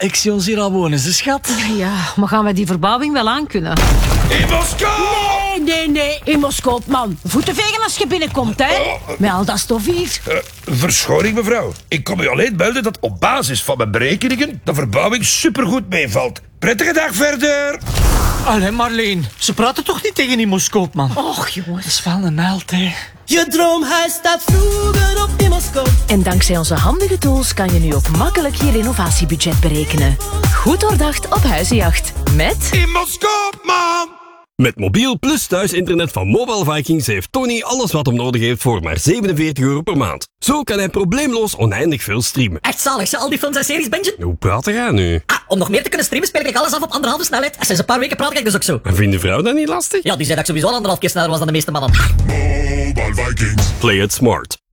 ik zie ons hier al wonen, ze schat. Ja, maar gaan wij die verbouwing wel aankunnen? Immoscoop! Nee, Immoscoop, man. Voeten vegen als je binnenkomt, hè. Met al dat stof hier. Verschoning, mevrouw. Ik kom u alleen melden dat op basis van mijn berekeningen de verbouwing supergoed meevalt. Prettige dag verder. Allee, Marleen, ze praten toch niet tegen Immoscoop, man? Och, jongens. Dat is wel een held, hè. Je droomhuis staat vroeger op Immoscoop. En dankzij onze handige tools kan je nu ook makkelijk je renovatiebudget berekenen. Goed doordacht op huizenjacht. Met Immoscoop, man! Met mobiel plus thuisinternet van Mobile Vikings heeft Tony alles wat hem nodig heeft voor maar €47 per maand. Zo kan hij probleemloos oneindig veel streamen. Echt zalig, al die films en series, Benji. Hoe praat jij nu? Om nog meer te kunnen streamen speel ik alles af op 1,5 snelheid. Sinds een paar weken praat ik dus ook zo. En vindt de vrouw dat niet lastig? Ja, die zei dat ik sowieso al 1,5 keer sneller was dan de meeste mannen. Play it smart.